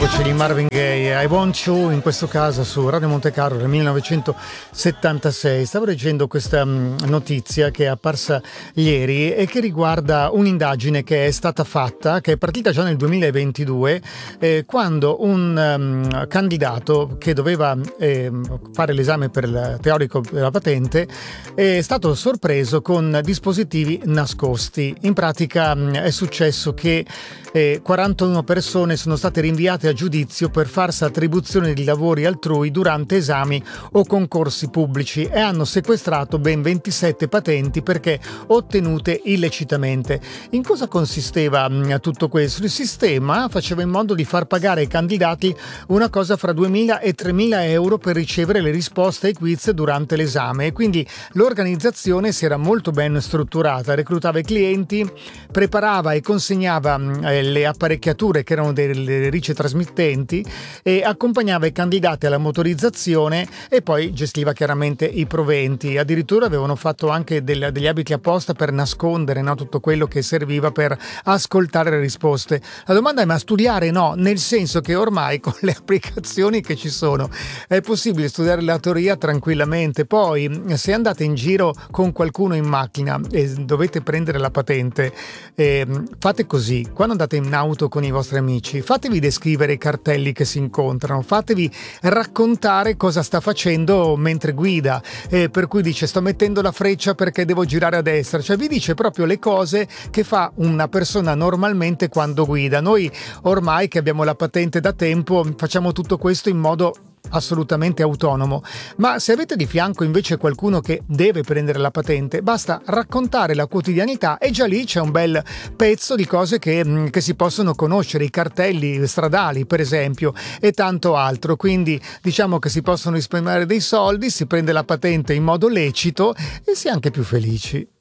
voce di Marvin Gaye, I Want You, in questo caso su Radio Monte Carlo nel 1976. Stavo leggendo questa notizia che è apparsa ieri e che riguarda un'indagine che è stata fatta, che è partita già nel 2022, quando un candidato che doveva fare l'esame per il teorico della patente è stato sorpreso con dispositivi nascosti. In pratica è successo che 41 persone sono state rinviate a giudizio per falsa attribuzione di lavori altrui durante esami o concorsi pubblici e hanno sequestrato ben 27 patenti perché ottenute illecitamente. In cosa consisteva tutto questo? Il sistema faceva in modo di far pagare ai candidati una cosa fra 2.000 e 3.000 euro per ricevere le risposte ai quiz durante l'esame, e quindi l'organizzazione si era molto ben strutturata, reclutava i clienti, preparava e consegnava le apparecchiature che erano delle ricce trasmittenti e accompagnava i candidati alla motorizzazione e poi gestiva chiaramente i proventi. Addirittura avevano fatto anche degli abiti apposta per nascondere, no, tutto quello che serviva per ascoltare le risposte. La domanda è: ma studiare? No, nel senso che ormai con le applicazioni che ci sono è possibile studiare la teoria tranquillamente. Poi se andate in giro con qualcuno in macchina e dovete prendere la patente, fate così: quando andate in auto con i vostri amici, fatevi descrivere i cartelli che si incontrano, fatevi raccontare cosa sta facendo mentre guida, per cui dice: sto mettendo la freccia perché devo girare a destra, cioè vi dice proprio le cose che fa una persona normalmente quando guida. Noi ormai che abbiamo la patente da tempo facciamo tutto questo in modo assolutamente autonomo, ma se avete di fianco invece qualcuno che deve prendere la patente, basta raccontare la quotidianità e già lì c'è un bel pezzo di cose che si possono conoscere, i cartelli stradali per esempio e tanto altro. Quindi diciamo che si possono risparmiare dei soldi, si prende la patente in modo lecito e si è anche più felici.